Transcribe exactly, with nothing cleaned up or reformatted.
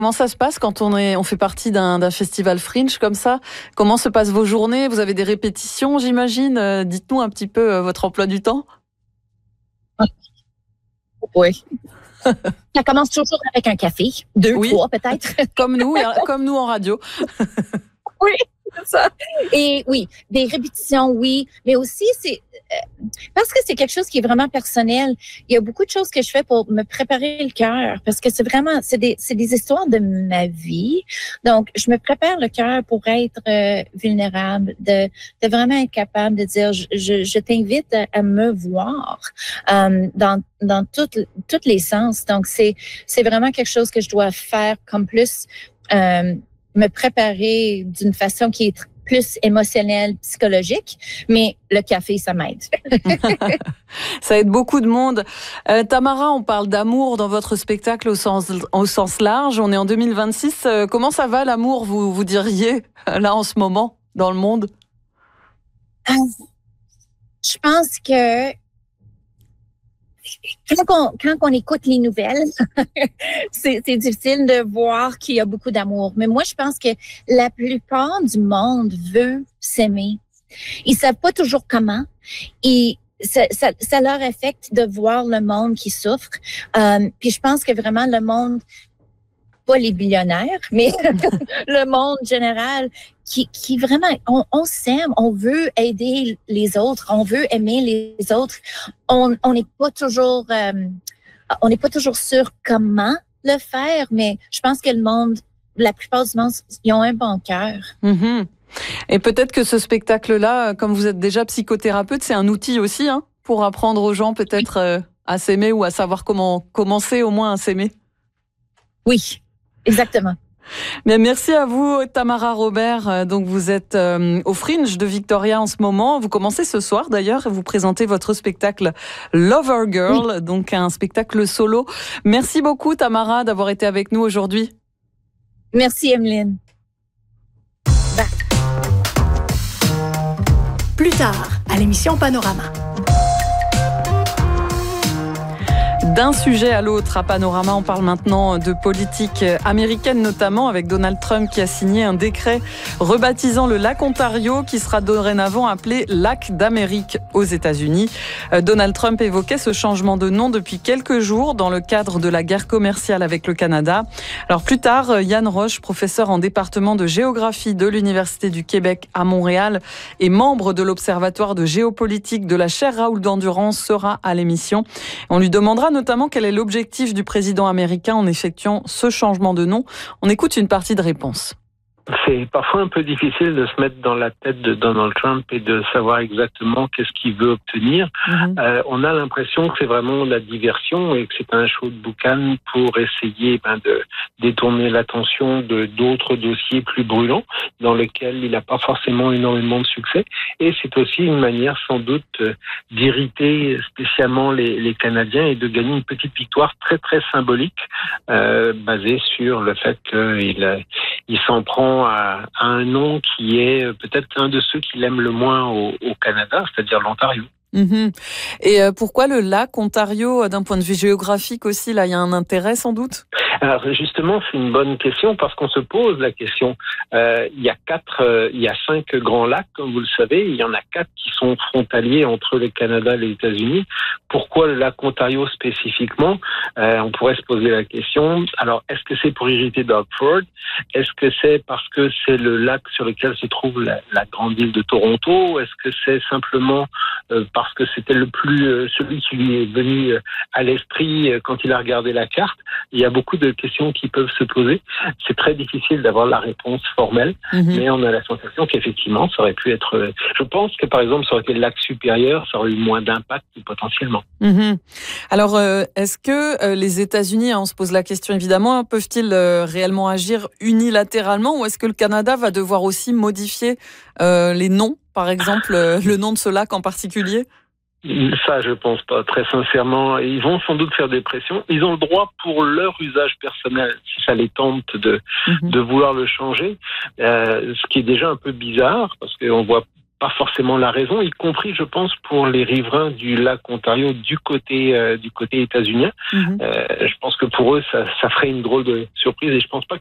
Comment ça se passe quand on est, on fait partie d'un, d'un festival Fringe comme ça? Comment se passent vos journées? Vous avez des répétitions, j'imagine. Euh, dites-nous un petit peu euh, votre emploi du temps. Oui. Ça commence toujours avec un café, deux, Oui. trois peut-être. Comme nous, comme nous en radio. Oui, c'est ça. Et oui, des répétitions, oui, mais aussi c'est euh, parce que c'est quelque chose qui est vraiment personnel. Il y a beaucoup de choses que je fais pour me préparer le cœur, parce que c'est vraiment c'est des c'est des histoires de ma vie. Donc je me prépare le cœur pour être euh, vulnérable, de de vraiment être capable de dire je je, je t'invite à, à me voir euh, dans dans toutes tous les sens. Donc c'est c'est vraiment quelque chose que je dois faire comme plus euh, me préparer d'une façon qui est plus émotionnelle, psychologique, mais le café, ça m'aide. Ça aide beaucoup de monde. Euh, Tamara, on parle d'amour dans votre spectacle au sens, au sens large. On est en deux mille vingt-six. Euh, comment ça va l'amour, vous, vous diriez, là en ce moment, dans le monde? Euh, je pense que Quand on, quand on écoute les nouvelles, c'est, c'est difficile de voir qu'il y a beaucoup d'amour. Mais moi, je pense que la plupart du monde veut s'aimer. Ils savent pas toujours comment. Et ça, ça, ça leur affecte de voir le monde qui souffre. Euh, puis je pense que vraiment le monde, pas les billionnaires, mais le monde général, qui, qui vraiment, on, on s'aime, on veut aider les autres, on veut aimer les autres. On on n'est pas toujours, euh, on n'est pas toujours sûr comment le faire, mais je pense que le monde, la plupart du monde, ils ont un bon cœur. Mm-hmm. Et peut-être que ce spectacle-là, comme vous êtes déjà psychothérapeute, c'est un outil aussi, hein, pour apprendre aux gens peut-être euh, à s'aimer ou à savoir comment commencer au moins à s'aimer. Oui. Exactement. Mais merci à vous, Tamara Robert. Donc vous êtes euh, au Fringe de Victoria en ce moment. Vous commencez ce soir d'ailleurs. Vous présentez votre spectacle Lover Girl, oui. Donc un spectacle solo. Merci beaucoup, Tamara, d'avoir été avec nous aujourd'hui. Merci, Emeline. Bah. Plus tard, à l'émission Panorama. D'un sujet à l'autre, à Panorama, on parle maintenant de politique américaine, notamment avec Donald Trump qui a signé un décret rebaptisant le lac Ontario, qui sera dorénavant appelé lac d'Amérique aux États-Unis. Donald Trump évoquait ce changement de nom depuis quelques jours dans le cadre de la guerre commerciale avec le Canada. Alors plus tard, Yann Roche, professeur en département de géographie de l'Université du Québec à Montréal et membre de l'Observatoire de géopolitique de la chaire Raoul d'Endurance, sera à l'émission. On lui demandera notamment quel est l'objectif du président américain en effectuant ce changement de nom. On écoute une partie de réponse. C'est parfois un peu difficile de se mettre dans la tête de Donald Trump et de savoir exactement qu'est-ce qu'il veut obtenir. Mmh. Euh, on a l'impression que c'est vraiment la diversion et que c'est un show de boucan pour essayer ben, de détourner l'attention de d'autres dossiers plus brûlants dans lesquels il n'a pas forcément énormément de succès. Et c'est aussi une manière sans doute d'irriter spécialement les, les Canadiens et de gagner une petite victoire très très symbolique euh, basée sur le fait qu'il il s'en prend à, à un nom qui est peut-être un de ceux qu'il aime le moins au, au Canada, c'est-à-dire l'Ontario. Mmh. Et pourquoi le lac Ontario, d'un point de vue géographique aussi, là, il y a un intérêt sans doute? Alors justement, c'est une bonne question parce qu'on se pose la question. Euh, il y a quatre, euh, il y a cinq grands lacs, comme vous le savez. Il y en a quatre qui sont frontaliers entre le Canada et les États-Unis. Pourquoi le lac Ontario spécifiquement? euh, On pourrait se poser la question. Alors, est-ce que c'est pour irriter Doug Ford? Est-ce que c'est parce que c'est le lac sur lequel se trouve la, la grande ville de Toronto? Est-ce que c'est simplement euh, parce que c'était le plus euh, celui qui lui est venu à l'esprit quand il a regardé la carte? Il y a beaucoup de questions qui peuvent se poser. C'est très difficile d'avoir la réponse formelle, mmh. mais on a la sensation qu'effectivement, ça aurait pu être... Je pense que, par exemple, ça aurait été le lac supérieur, ça aurait eu moins d'impact potentiellement. Mmh. Alors, euh, est-ce que euh, les États-Unis, hein, on se pose la question évidemment, peuvent-ils euh, réellement agir unilatéralement ou est-ce que le Canada va devoir aussi modifier euh, les noms, par exemple, euh, le nom de ce lac en particulier? Ça, je pense pas. Très sincèrement, ils vont sans doute faire des pressions. Ils ont le droit pour leur usage personnel, si ça les tente de, mmh. de vouloir le changer. Euh, ce qui est déjà un peu bizarre, parce qu'on voit pas forcément la raison, y compris, je pense, pour les riverains du lac Ontario du côté euh, du côté états-unien. Mmh. Euh, je pense que pour eux, ça, ça ferait une drôle de surprise et je pense pas